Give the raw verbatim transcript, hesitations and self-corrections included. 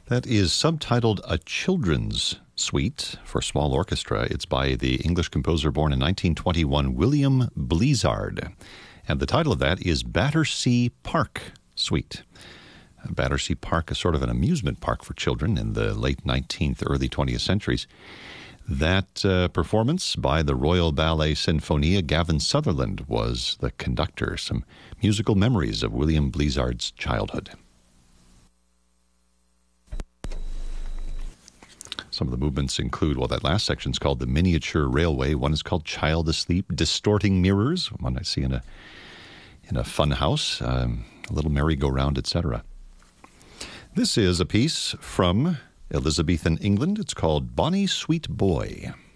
That is subtitled A Children's Suite for Small Orchestra. It's by the English composer born in nineteen twenty-one, William Blizzard. And the title of that is Battersea Park Suite. Battersea Park is sort of an amusement park for children in the late nineteenth, early twentieth centuries. That uh, performance by the Royal Ballet Sinfonia, Gavin Sutherland was the conductor. Some musical memories of William Blizzard's childhood. Some of the movements include, well, that last section is called the Miniature Railway. One is called Child Asleep, Distorting Mirrors, one I see in a in a fun house, um, a little merry-go-round, et cetera. This is a piece from Elizabethan England. It's called Bonnie Sweet Boy.